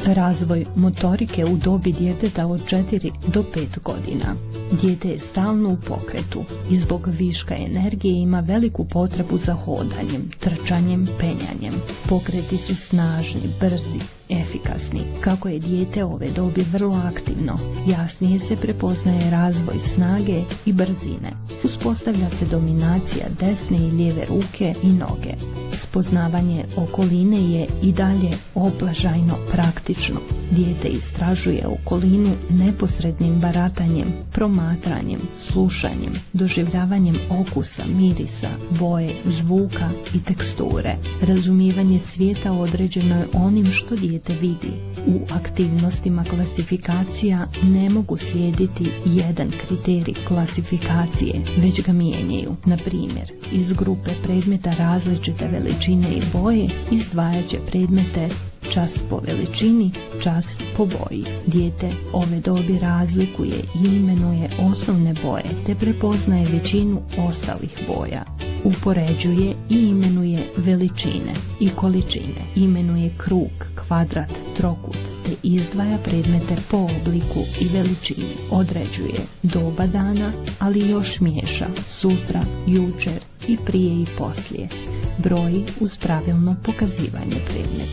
Razvoj motorike u dobi djeteta od 4 do 5 godina. Dijete je stalno u pokretu i zbog viška energije ima veliku potrebu za hodanjem, trčanjem, penjanjem. Pokreti su snažni, brzi, efikasni. Kako je dijete ove dobi vrlo aktivno, jasnije se prepoznaje razvoj snage i brzine. Uspostavlja se dominacija desne i lijeve ruke i noge. Spoznavanje okoline je i dalje oplažajno praktično. Dijete istražuje okolinu neposrednim baratanjem, promatranjem, slušanjem, doživljavanjem okusa, mirisa, boje, zvuka i teksture. Razumijevanje svijeta određeno je onim što dijete vidi. U aktivnostima klasifikacija ne mogu slijediti jedan kriterij klasifikacije, već ga mijenjaju. Na primjer, iz grupe predmeta različite veličine i boje izdvajat će predmete čas po veličini, čas po boji. Dijete ove dobi razlikuje i imenuje osnovne boje te prepoznaje većinu ostalih boja. Upoređuje i imenuje veličine i količine. Imenuje krug, kvadrat, trokut te izdvaja predmete po obliku i veličini. Određuje doba dana, ali još miješa sutra, jučer i prije i poslije. Broji uz pravilno pokazivanje predmeta.